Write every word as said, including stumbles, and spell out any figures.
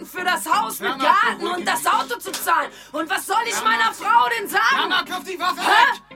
für das Haus mit Mama, Garten beruhige und das dich. Auto zu zahlen. Und was soll ich Mama, meiner Frau denn sagen? Mama, kauf die Waffe Hä? weg!